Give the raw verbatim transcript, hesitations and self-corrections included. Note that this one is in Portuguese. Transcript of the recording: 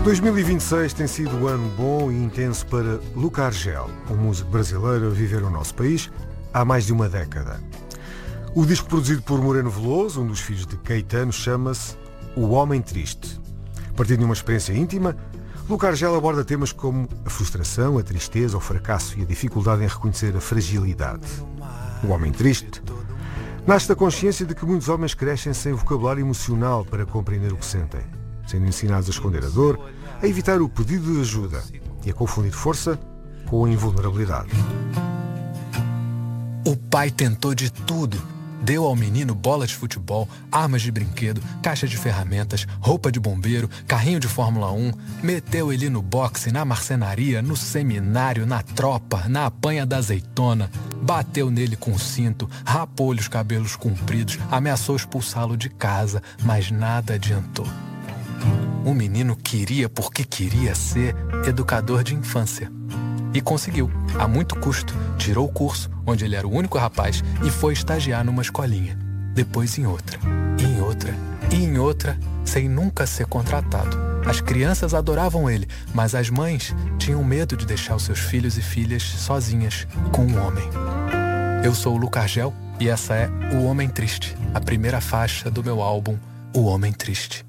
dois mil e vinte e seis tem sido um ano bom e intenso para Luca Argel, um músico brasileiro a viver no nosso país há mais de uma década. O disco produzido por Moreno Veloso, um dos filhos de Caetano, chama-se O Homem Triste. Partindo de uma experiência íntima, Luca Argel aborda temas como a frustração, a tristeza, o fracasso e a dificuldade em reconhecer a fragilidade. O Homem Triste nasce da consciência de que muitos homens crescem sem vocabulário emocional para compreender o que sentem, sendo ensinados a esconder a dor, a evitar o pedido de ajuda e a confundir força com a invulnerabilidade. O pai tentou de tudo. Deu ao menino bola de futebol, armas de brinquedo, caixa de ferramentas, roupa de bombeiro, carrinho de Fórmula um, meteu ele no boxe, na marcenaria, no seminário, na tropa, na apanha da azeitona, bateu nele com o cinto, rapou-lhe os cabelos compridos, ameaçou expulsá-lo de casa, mas nada adiantou. O menino queria porque queria ser educador de infância. E conseguiu, a muito custo, tirou o curso, onde ele era o único rapaz, e foi estagiar numa escolinha. Depois em outra, e em outra, e em outra, sem nunca ser contratado. As crianças adoravam ele, mas as mães tinham medo de deixar os seus filhos e filhas sozinhas com um homem. Eu sou o Luca Argel e essa é O Homem Triste, a primeira faixa do meu álbum O Homem Triste.